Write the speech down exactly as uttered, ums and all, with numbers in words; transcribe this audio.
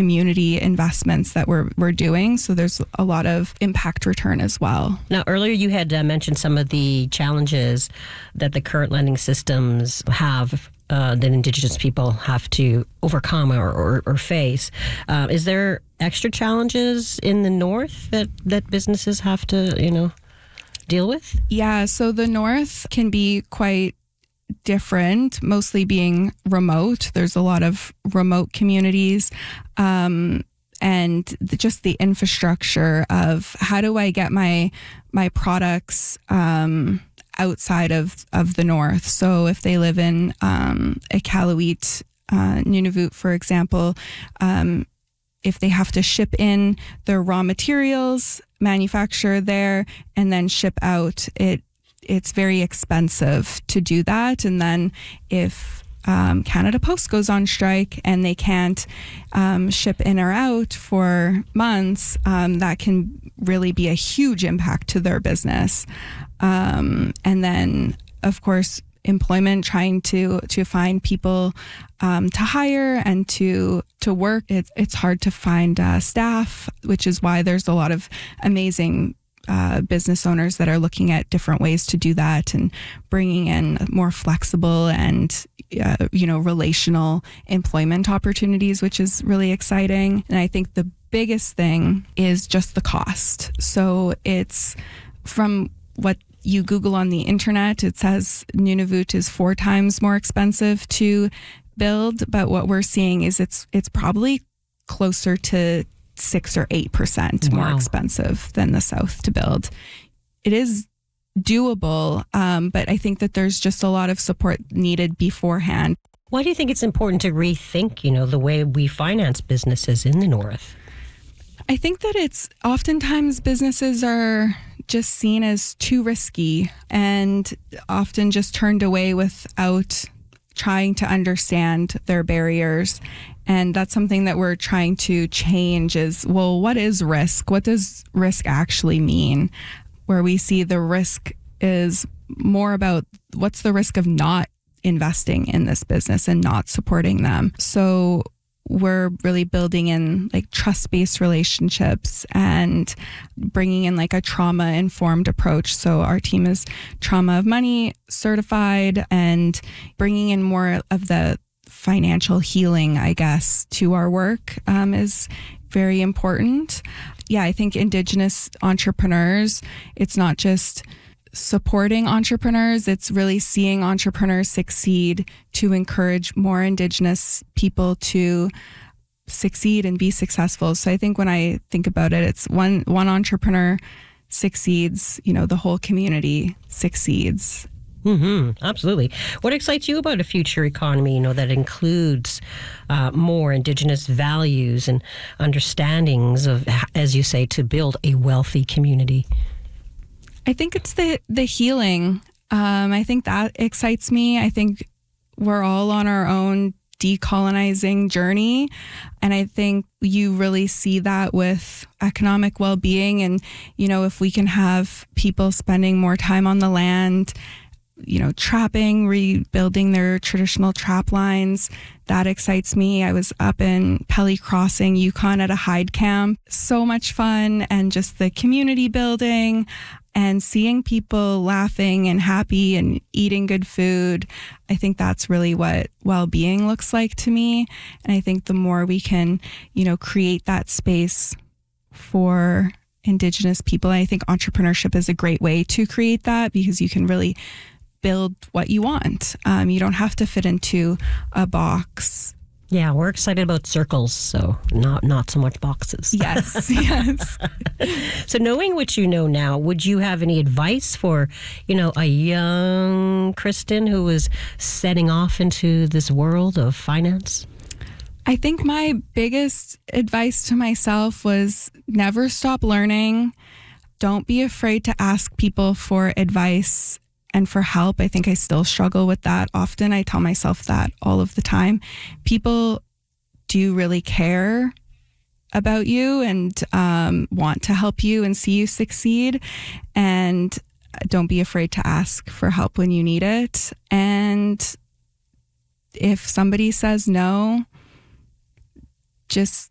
community investments that we're we're doing. So there's a lot of impact return as well. Now, earlier you had uh, mentioned some of the challenges that the current lending systems have uh, that Indigenous people have to overcome or, or, or face. Uh, is there extra challenges in the North that, that businesses have to, you know, deal with? Yeah, so the North can be quite different, mostly being remote. There's a lot of remote communities. Um, and the, just the infrastructure of how do I get my my products um, outside of, of the North. So if they live in um, Iqaluit, uh, Nunavut, for example, um, if they have to ship in their raw materials, manufacture there, and then ship out, it it's very expensive to do that. And then if um, Canada Post goes on strike and they can't um, ship in or out for months, um, that can really be a huge impact to their business. Um, and then, of course, employment, trying to to find people um, to hire and to to work. It's it's hard to find uh, staff, which is why there's a lot of amazing uh, business owners that are looking at different ways to do that and bringing in more flexible and uh, you know relational employment opportunities, which is really exciting. And I think the biggest thing is just the cost. So it's from what you Google on the internet, it says Nunavut is four times more expensive to build, but what we're seeing is it's it's probably closer to six or eight percent Wow. more expensive than the South to build. It is doable, um, but I think that there's just a lot of support needed beforehand. Why do you think it's important to rethink, you know, the way we finance businesses in the North? I think that it's oftentimes businesses are just seen as too risky and often just turned away without trying to understand their barriers. And that's something that we're trying to change is, well, what is risk? What does risk actually mean? Where we see the risk is more about what's the risk of not investing in this business and not supporting them. So we're really building in like trust-based relationships and bringing in like a trauma-informed approach. So our team is trauma of money certified and bringing in more of the financial healing, I guess, to our work um, is very important. Yeah, I think Indigenous entrepreneurs, it's not just supporting entrepreneurs, it's really seeing entrepreneurs succeed to encourage more Indigenous people to succeed and be successful. So I think when I think about it, it's one one entrepreneur succeeds, you know, the whole community succeeds. Mm-hmm, absolutely. What excites you about a future economy, you know, that includes uh, more Indigenous values and understandings of, as you say, to build a wealthy community? I think it's the the healing. Um, I think that excites me. I think we're all on our own decolonizing journey. And I think you really see that with economic well-being. And, you know, if we can have people spending more time on the land, you know, trapping, rebuilding their traditional trap lines, that excites me. I was up in Pelly Crossing, Yukon at a hide camp. So much fun, and just the community building and seeing people laughing and happy and eating good food. I think that's really what well-being looks like to me. And I think the more we can, you know, create that space for Indigenous people, I think entrepreneurship is a great way to create that, because you can really build what you want. Um, you don't have to fit into a box. Yeah, we're excited about circles, so not not so much boxes. Yes, yes. So knowing what you know now, would you have any advice for, you know, a young Kristen who is setting off into this world of finance? I think my biggest advice to myself was never stop learning. Don't be afraid to ask people for advice and for help. I think I still struggle with that often. I tell myself that all of the time. People do really care about you and um, want to help you and see you succeed. And don't be afraid to ask for help when you need it. And if somebody says no, just